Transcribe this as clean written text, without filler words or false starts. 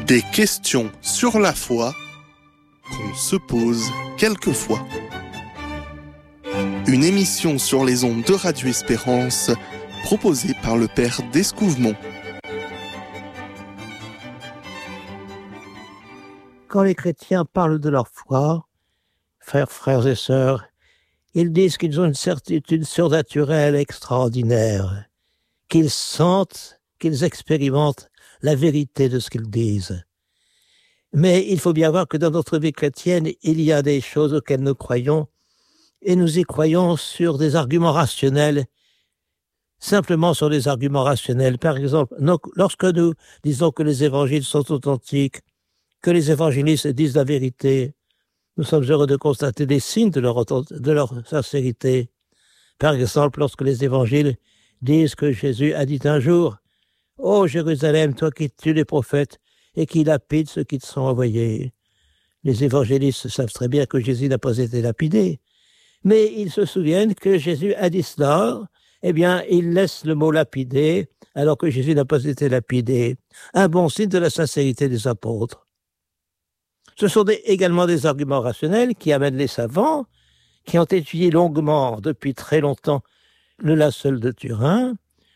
Des questions sur la foi qu'on se pose quelquefois. Une émission sur les ondes de Radio Espérance proposée par le Père d'Escouvemont. Quand les chrétiens parlent de leur foi, frères et sœurs, ils disent qu'ils ont une certitude surnaturelle extraordinaire, qu'ils sentent, qu'ils expérimentent la vérité de ce qu'ils disent. Mais il faut bien voir que dans notre vie chrétienne, il y a des choses auxquelles nous croyons, et nous y croyons sur des arguments rationnels, simplement sur des arguments rationnels. Par exemple, lorsque nous disons que les évangiles sont authentiques, que les évangélistes disent la vérité, nous sommes heureux de constater des signes de leur sincérité. Par exemple, lorsque les évangiles disent que Jésus a dit un jour « Ô Jérusalem, toi qui tues les prophètes et qui lapides ceux qui te sont envoyés ». Les évangélistes savent très bien que Jésus n'a pas été lapidé, mais ils se souviennent que Jésus a dit cela, eh bien, ils laissent le mot lapider alors que Jésus n'a pas été lapidé. Un bon signe de la sincérité des apôtres. Ce sont également des arguments rationnels qui amènent les savants, qui ont étudié longuement, depuis très longtemps, le linceul de Turin,